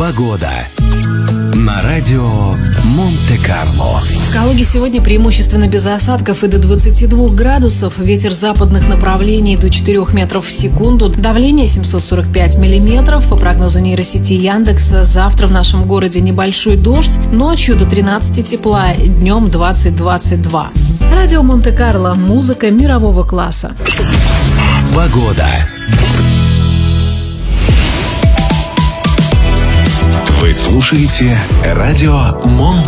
Погода на радио Монте-Карло. В Калуге сегодня преимущественно без осадков и до 22 градусов. Ветер западных направлений до 4 метров в секунду. Давление 745 миллиметров. По прогнозу нейросети Яндекса, завтра в нашем городе небольшой дождь. Ночью до 13 тепла, днем 20-22. Радио Монте-Карло. Музыка мирового класса. Погода. Вы слушаете радио Монте-Карло.